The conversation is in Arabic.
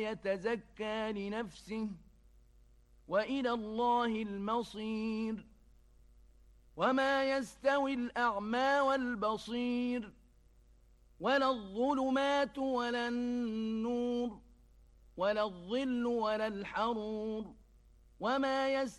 يتزكى لنفسه وإلى الله المصير وما يستوي الأعمى والبصير ولا الظلمات ولا النور ولا الظل ولا الحرور وما يستوي